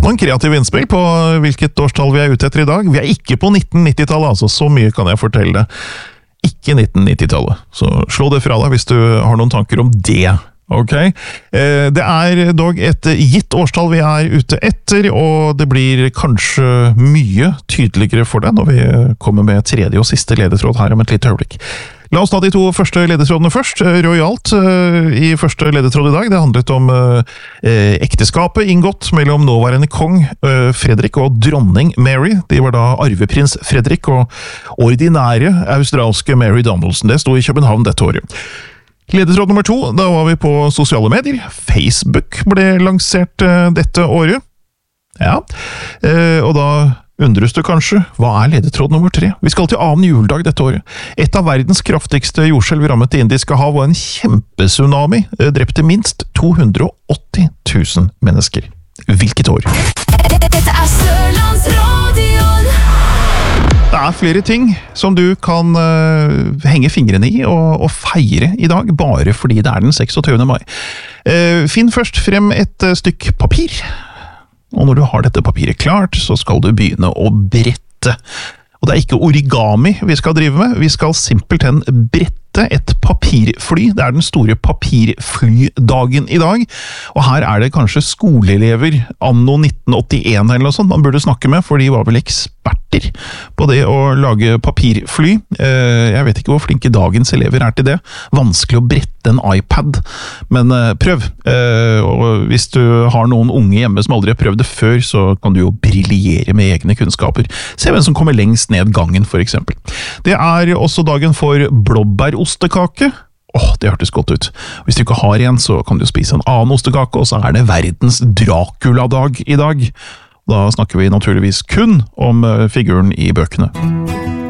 fått noen kreative innspill på hvilket årstall vi ute etter i dag. Vi ikke på 1990-tallet, altså så mye kan jeg fortelle deg. Ikke 1990-tallet, så slå det fra deg hvis du har noen tanker om det. Ok, det dog et gitt årstall vi ute etter, og det blir kanskje mye tydeligere for deg når vi kommer med tredje og siste ledetråd her om et lite øyeblikk. La oss ta de to første ledetrådene først. Royalt i første ledetråd i dag, det handlet om ekteskapet inngått mellom nåværende kong Fredrik og dronning Mary. De var da arveprins Fredrik og ordinære australske Mary Donaldson. Det stod i København dette året. Ledetråd nummer 2, da var vi på sosiale medier. Facebook ble lansert dette året. Ja, og da undres du kanskje, hva ledetråd nummer 3? Vi skal til annen juledag dette året. Et av verdens kraftigste jordskjelv rammet det indiske hav, og en kjempetsunami drepte minst 280 000 mennesker. Hvilket år? Dette Sørlandsradioen. Det flere ting som du kan henge fingrene i og feire i dag, bare fordi det den 26. mai. Finn først frem et stykk papir. Og når du har dette papiret klart, så skal du begynne å brette. Og det ikke origami vi skal drive med, vi skal simpelthen brette et papirfly. Det den store papirflydagen i dag, og her det kanskje skoleelever anno 1981 eller noe sånt man burde snakke med, for de var vel eksperter på det å lage papirfly. Jeg vet ikke hvor flinke dagens elever til det. Vanskelig å brette en iPad, men prøv. Og hvis du har noen unge hjemme som aldri har prøvd det før, så kan du jo briljere med egne kunnskaper. Se hvem som kommer lengst ned gangen, for eksempel. Det også dagen for blåbærostekake. Det hørtes godt ut. Hvis du ikke har en, så kan du spise en annen ostekake, og så det verdens Dracula-dag i dag. Da snakker vi naturligvis kun om figuren i bøkene.